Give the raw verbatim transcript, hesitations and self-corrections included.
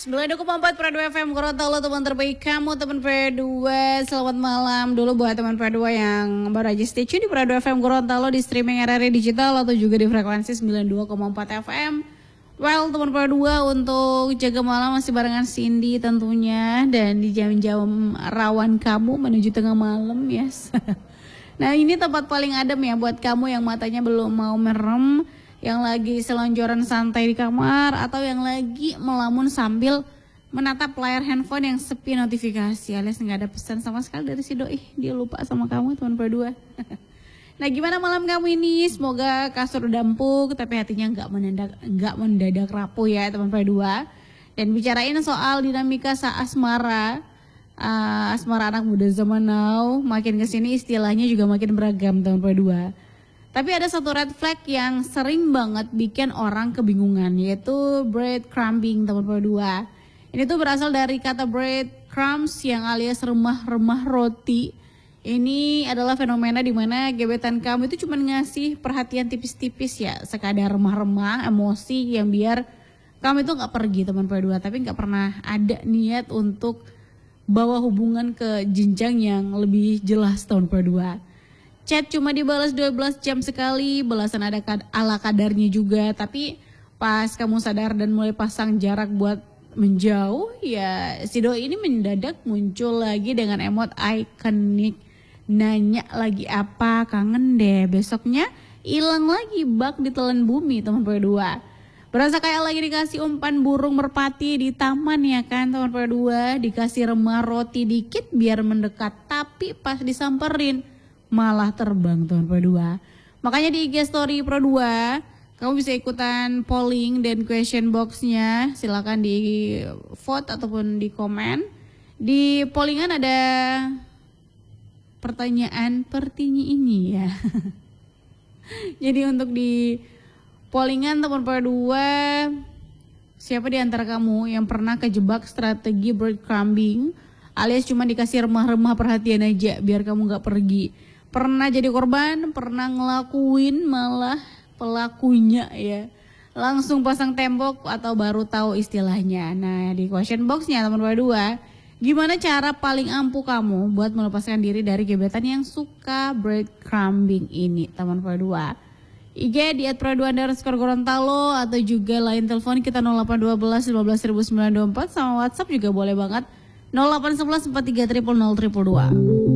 sembilan puluh dua koma empat Prado F M Gorontalo, teman terbaik kamu, teman Prado. Selamat malam dulu buat teman Prado yang baru aja stay tune di Prado F M Gorontalo di streaming R R I digital atau juga di frekuensi sembilan puluh dua koma empat F M. Well, teman Prado untuk jaga malam masih barengan Cindy tentunya, dan di jam-jam rawan kamu menuju tengah malam, yes. Nah, ini tempat paling adem ya buat kamu yang matanya belum mau merem, yang lagi selonjoran santai di kamar, atau yang lagi melamun sambil menatap layar handphone yang sepi notifikasi, alias nggak ada pesan sama sekali dari si doi, dia lupa sama kamu teman berdua. Nah, gimana malam kamu ini? Semoga kasur udah empuk tapi hatinya nggak mendadak nggak mendadak rapuh ya teman berdua. Dan bicarain soal dinamika saat asmara, uh, asmara anak muda zaman now, makin kesini istilahnya juga makin beragam teman berdua. Tapi ada satu red flag yang sering banget bikin orang kebingungan, yaitu breadcrumbing teman berdua. Ini tuh berasal dari kata breadcrumbs yang alias remah-remah roti. Ini adalah fenomena di mana gebetan kamu itu cuma ngasih perhatian tipis-tipis ya, sekadar remah-remah emosi yang biar kamu itu nggak pergi teman berdua, tapi nggak pernah ada niat untuk bawa hubungan ke jenjang yang lebih jelas teman berdua. Chat cuma dibalas dua belas jam sekali, balasan ada kad ala kadarnya juga, tapi pas kamu sadar dan mulai pasang jarak buat menjauh, ya si doi ini mendadak muncul lagi dengan emot ikonik, nanya lagi apa, kangen deh, besoknya hilang lagi bak ditelan bumi teman berdua. Berasa kayak lagi dikasih umpan burung merpati di taman ya kan teman berdua, dikasih remah roti dikit biar mendekat, tapi pas disamperin malah terbang teman Pro dua. Makanya di I G story Pro dua kamu bisa ikutan polling dan question boxnya, silakan di vote ataupun di komen. Di pollingan ada pertanyaan pertinyi ini ya. Jadi untuk di pollingan teman Pro dua, siapa di antara kamu yang pernah kejebak strategi breadcrumbing alias cuma dikasih remah-remah perhatian aja biar kamu gak pergi? Pernah jadi korban, pernah ngelakuin malah pelakunya ya langsung pasang tembok atau baru tahu istilahnya? Nah, di question boxnya teman berdua, gimana cara paling ampuh kamu buat melepaskan diri dari gebetan yang suka breadcrumbing ini teman berdua? I G di at pradua underscore Gorontalo atau juga line telepon kita nol delapan satu dua lima belas sembilan dua empat, sama WhatsApp juga boleh banget nol delapan satu satu empat tiga nol nol nol dua.